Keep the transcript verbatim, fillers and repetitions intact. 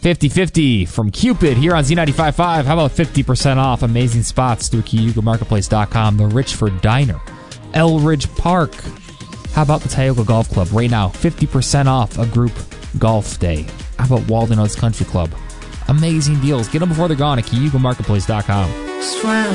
fifty fifty from Cupid here on Z ninety-five point five. How about fifty percent off amazing spots through Cayuga Marketplace dot com? The Richford Diner, Elridge Park. How about the Tioga Golf Club? Right now, fifty percent off a group golf day. How about Walden Oats Country Club? Amazing deals. Get them before they're gone at Cayuga Marketplace dot com. Swam